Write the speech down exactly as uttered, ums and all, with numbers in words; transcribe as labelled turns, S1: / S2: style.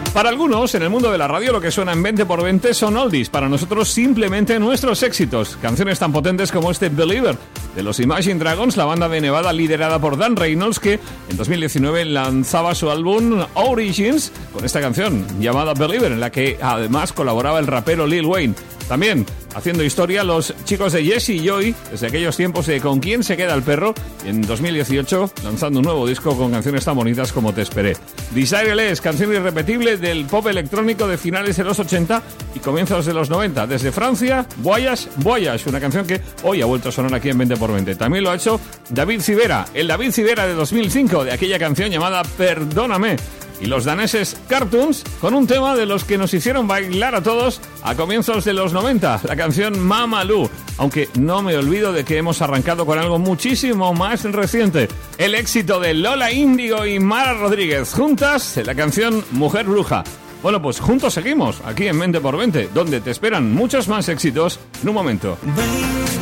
S1: Para algunos, en el mundo de la radio, lo que suena en veinte por veinte son oldies. Para nosotros, simplemente nuestros éxitos. Canciones tan potentes como este Believer, de los Imagine Dragons, la banda de Nevada liderada por Dan Reynolds, que en dos mil diecinueve lanzaba su álbum Origins con esta canción llamada Believer, en la que además colaboraba el rapero Lil Wayne. También haciendo historia los chicos de Jesse y Joy, desde aquellos tiempos de Con quién se queda el perro, y en dos mil dieciocho lanzando un nuevo disco con canciones tan bonitas como Te esperé. Desireless, canción irrepetible del pop electrónico de finales de los ochenta y comienzos de los noventa. Desde Francia, Voyage, Voyage, una canción que hoy ha vuelto a sonar aquí en veinte por veinte. También lo ha hecho David Civera, el David Civera de dos mil cinco, de aquella canción llamada Perdóname. Y los daneses Cartoons, con un tema de los que nos hicieron bailar a todos a comienzos de los noventa, la canción Mamalu. Aunque no me olvido de que hemos arrancado con algo muchísimo más reciente, el éxito de Lola Índigo y Mara Rodríguez juntas, la canción Mujer Bruja. Bueno, pues juntos seguimos, aquí en veinte por veinte, donde te esperan muchos más éxitos en un momento.